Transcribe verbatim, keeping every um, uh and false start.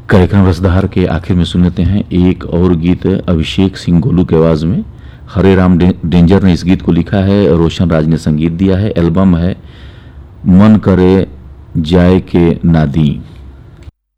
कार्यक्रम रसधार के आखिर में सुन लेते हैं एक और गीत अभिषेक सिंह गोलू के आवाज़ में। हरे राम डेंजर ने इस गीत को लिखा है, रोशन राज ने संगीत दिया है। एल्बम है मन करे जाए के नादी।